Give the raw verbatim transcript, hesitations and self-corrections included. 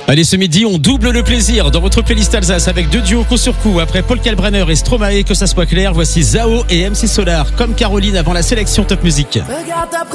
Allez, ce midi, on double le plaisir dans votre playlist Alsace avec deux duos coup sur coup. Après Paul Kalbrenner et Stromae, que ça soit clair, voici Zao et M C Solar, comme Caroline avant la sélection Top Music. Regarde